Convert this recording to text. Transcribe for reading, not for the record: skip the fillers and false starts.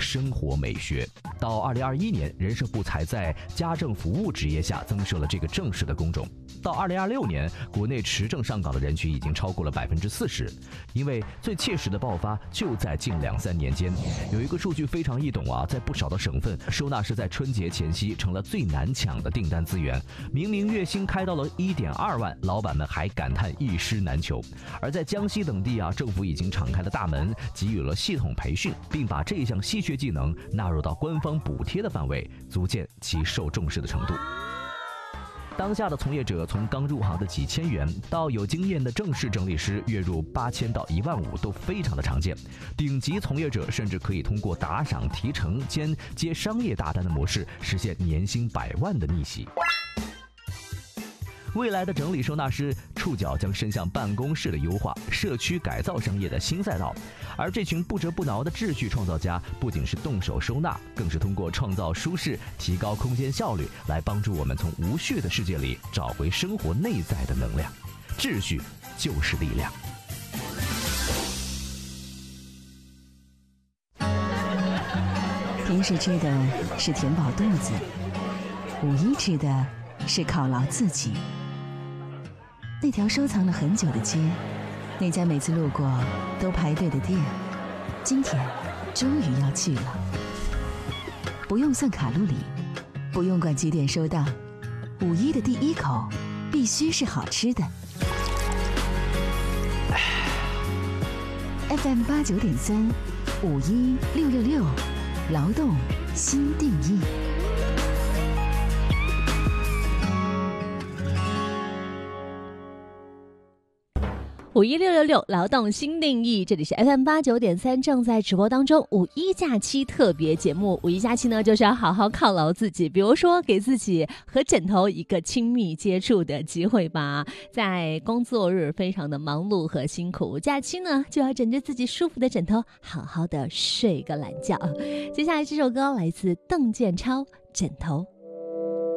生活美学。到2021年，人社部才在家政服务职业下增设了这个正式的工种。到2026年，国内持证上岗的人群已经超过了40%。因为最切实的爆发就在近2-3年间，有一个数据非常易懂啊，在不少的省份，收纳师在春节前夕成了最难抢的订单资源。明明月薪开到了1.2万，老板们还感叹一师难求。而在江西等地啊，政府已经敞开了大门，给予了系统培训，并把这项稀缺技能纳入到官方补贴的范围，足见其受重视的程度。当下的从业者从刚入行的几千元到有经验的正式整理师月入8000到15000都非常的常见。顶级从业者甚至可以通过打赏提成兼接商业大单的模式，实现年薪100万的逆袭。未来的整理收纳师触角将伸向办公室的优化、社区改造商业的新赛道，而这群不折不挠的秩序创造家，不仅是动手收纳，更是通过创造舒适、提高空间效率，来帮助我们从无序的世界里找回生活内在的能量。秩序就是力量。 平时吃的是填饱肚子，5·1吃的是犒劳自己。那条收藏了很久的街，那家每次路过都排队的店，今天终于要去了。不用算卡路里，不用管几点收到，5·1的第一口必须是好吃的。FM 89.3，5·1·666，劳动新定义。 5·1·666，劳动新定义。这里是 FM 89.3，正在直播当中5·1假期特别节目。5·1假期呢，就是要好好犒劳自己，比如说给自己和枕头一个亲密接触的机会吧。在工作日非常的忙碌和辛苦，假期呢就要枕着自己舒服的枕头，好好的睡个懒觉。接下来这首歌来自邓建超，《枕头》。